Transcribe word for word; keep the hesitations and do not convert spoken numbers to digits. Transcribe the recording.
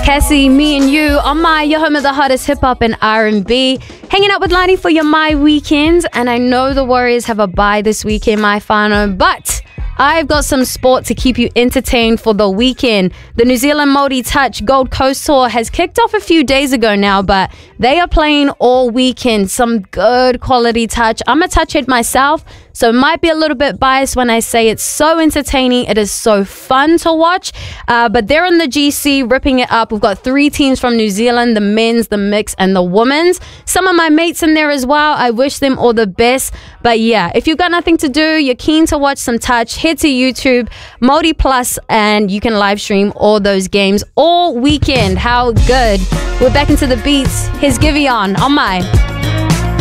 Cassie, me and you on my, your home of the hottest hip hop and R and B. Hanging out with Lani for your My Weekends. And I know the Warriors have a bye this weekend, my whānau, but I've got some sport to keep you entertained for the weekend. The New Zealand Māori Touch Gold Coast Tour has kicked off a few days ago now, but they are playing all weekend. Some good quality touch. I'm a touch head myself, so it might be a little bit biased when I say it's so entertaining. It is so fun to watch. Uh, but they're in the G C ripping it up. We've got three teams from New Zealand, the men's, the mixed, and the women's. Some of my mates in there as well. I wish them all the best. But yeah, if you've got nothing to do, you're keen to watch some touch, head to YouTube, Māori Plus, and you can live stream all those games all weekend. How good. We're back into the beats. Here's Giveon on my